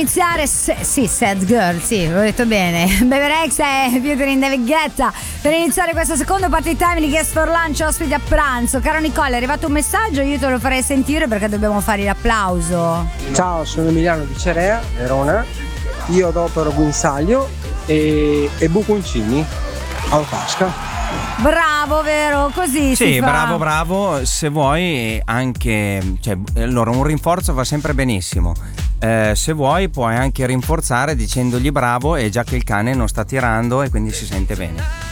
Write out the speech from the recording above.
Iniziare, sì, Sad Girl, sì, l'ho detto bene. Beverex e Beauty in David Guetta. Per iniziare questo secondo party time di Guest for Lunch, ospiti a pranzo. Caro Nicola, è arrivato un messaggio, io te lo farei sentire perché dobbiamo fare l'applauso. Ciao, sono Emiliano di Cerea, Verona. Io adopero guinzaglio e buconcini alla tasca. Bravo, vero? Così sì, si fa. bravo. Se vuoi anche, allora un rinforzo va sempre benissimo. Se vuoi puoi anche rinforzare dicendogli bravo, e già che il cane non sta tirando e quindi si sente bene.